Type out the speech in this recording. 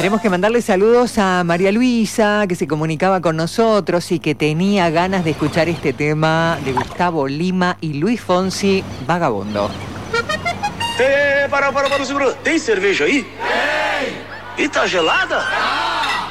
Tenemos que mandarle saludos a María Luisa, que se comunicaba con nosotros y que tenía ganas de escuchar este tema de Gustavo Lima y Luis Fonsi, Vagabundo. Para, segura. Tem cerveja aí? Tem! E tá gelada?